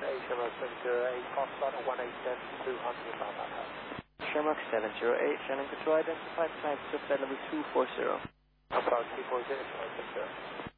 Shamrock 708, cross flight at 187, 200 about that house. Shamrock 708, Shannon Control identified, flight to flight level 240. Approach 240, Shamrock 708.